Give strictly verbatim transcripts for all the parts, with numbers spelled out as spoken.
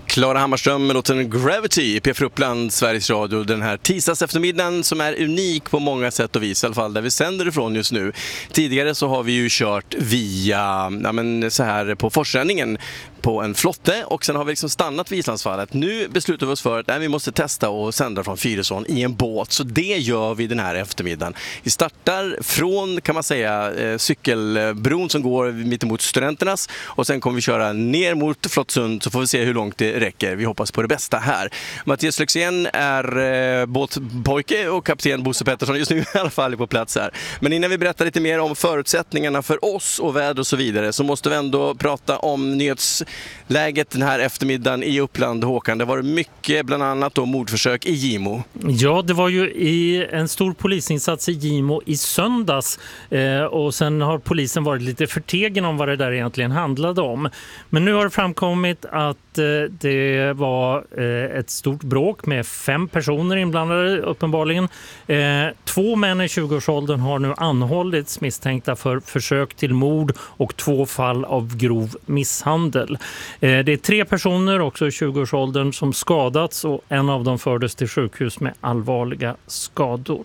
Klara Hammarström med låten Gravity i P F Uppland, Sveriges Radio, den här tisdags eftermiddagen som är unik på många sätt och vis, i alla fall där vi sänder ifrån just nu. Tidigare så har vi ju kört via, ja men så här på forsränningen på en flotte och sen har vi liksom stannat vid Islandsfallet. Nu beslutar vi oss för att nej, vi måste testa och sända från Fyrisån i en båt, så det gör vi den här eftermiddagen. Vi startar från, kan man säga, eh, cykelbron som går mitt emot Studenternas och sen kommer vi köra ner mot Flottsund, så får vi se hur långt det räcker. Vi hoppas på det bästa här. Mattias Lyxén är eh, båtpojke och kapten Bosse Pettersson just nu i alla fall på plats här. Men innan vi berättar lite mer om förutsättningarna för oss och väder och så vidare så måste vi ändå prata om nyhetsläget den här eftermiddagen i Uppland. Håkan, det var mycket, bland annat då mordförsök i Gimo. Ja, det var ju i en stor polisinsats i Gimo i söndags eh, och sen har polisen varit lite förtegen om vad det där egentligen handlade om. Men nu har det framkommit att eh, det var eh, ett stort bråk med fem personer inblandade uppenbarligen. Eh, två män i tjugoårsåldern har nu anhållits misstänkta för försök till mord och två fall av grov misshandel. Eh, det är tre personer också i tjugoårsåldern som skadats och en av dem fördes till sjukhus med allvarliga skador.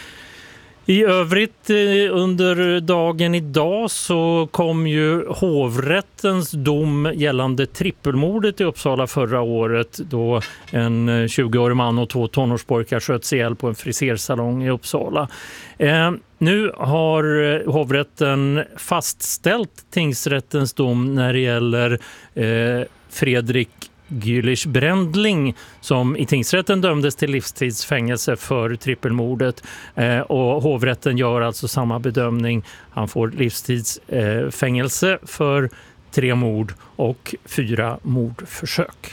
I övrigt under dagen idag så kom ju hovrättens dom gällande trippelmordet i Uppsala förra året, då en tjugoårig man och två tonårspojkar sköts ihjäl på en frisersalong i Uppsala. Eh, nu har hovrätten fastställt tingsrättens dom när det gäller eh, Fredrik Gylich Brändling, som i tingsrätten dömdes till livstidsfängelse för trippelmordet, eh, och hovrätten gör alltså samma bedömning. Han får livstidsfängelse eh, för tre mord och fyra mordförsök.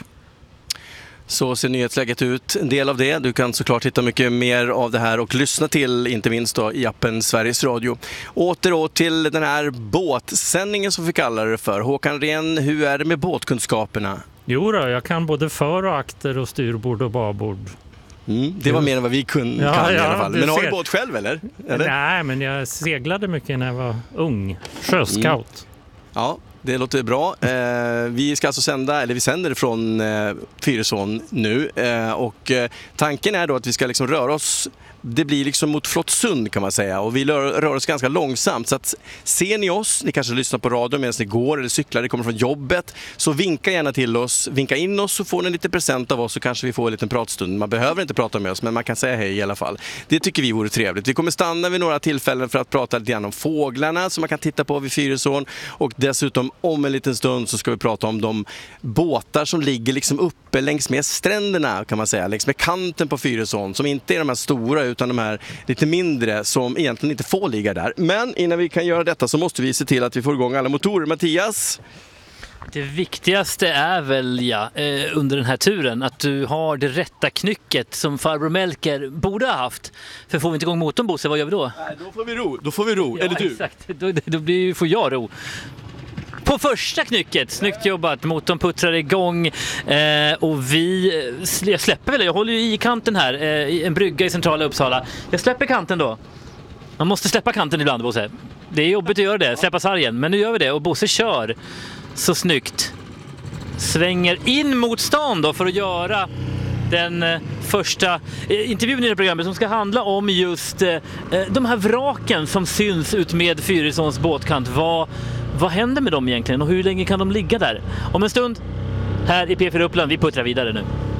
Så ser nyhetsläget ut, en del av det. Du kan såklart hitta mycket mer av det här och lyssna till, inte minst då, i appen Sveriges Radio. Åter då till den här båtsändningen som vi kallar det för. Håkan Ren, hur är det med båtkunskaperna? Jo då, jag kan både för- och akter och styrbord och babord. Mm, det var mer än vad vi kun, ja, kan ja, i alla fall. Men har ser. du båt själv eller? eller? Nej, men jag seglade mycket när jag var ung. Sjöscout. Mm. Ja, det låter bra. Eh, vi ska alltså sända, eller vi sänder från eh, Fyrisån nu. Eh, och eh, tanken är då att vi ska liksom röra oss, det blir liksom mot Flottsund kan man säga. Och vi rör, rör oss ganska långsamt. Så att ser ni oss, ni kanske lyssnar på radio medan ni går eller cyklar, det kommer från jobbet. Så vinka gärna till oss, vinka in oss så får ni lite present av oss så kanske vi får en liten pratstund. Man behöver inte prata med oss men man kan säga hej i alla fall. Det tycker vi vore trevligt. Vi kommer stanna vid några tillfällen för att prata lite grann om fåglarna som man kan titta på vid Fyrisån. Och dessutom om en liten stund så ska vi prata om de båtar som ligger liksom uppe längs med stränderna kan man säga. Längs med kanten på Fyrisån som inte är de här stora utan de här lite mindre som egentligen inte får ligga där. Men innan vi kan göra detta så måste vi se till att vi får igång alla motorer. Mattias? Det viktigaste är väl ja, eh, under den här turen att du har det rätta knycket som farbror Melker borde ha haft. För får vi inte igång motorn, Bosse, vad gör vi då? Nej, då får vi ro. Då får vi ro. Ja, eller du? Exakt. Då, då blir, får jag ro. På första knycket, snyggt jobbat, motorn puttrar igång eh, och vi, jag släpper väl, jag håller ju i kanten här, eh, en brygga i centrala Uppsala. Jag släpper kanten då. Man måste släppa kanten ibland, Bosse. Det är jobbigt att göra det, släppa sargen, men nu gör vi det och Bosse kör så snyggt. Svänger in mot stan då för att göra den eh, första eh, intervjun i det programmet som ska handla om just eh, de här vraken som syns ut med Fyrisåns båtkant. Vad Vad händer med dem egentligen och hur länge kan de ligga där? Om en stund här i P fyra Uppland, vi puttrar vidare nu.